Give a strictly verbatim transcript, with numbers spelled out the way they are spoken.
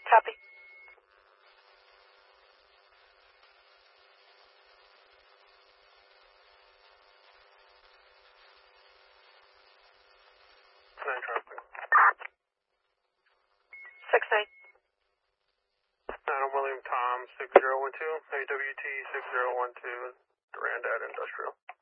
Copy. Nine traffic. Six eight. Adam William Tom six zero one two, A W T six zero one two, Durandad Industrial.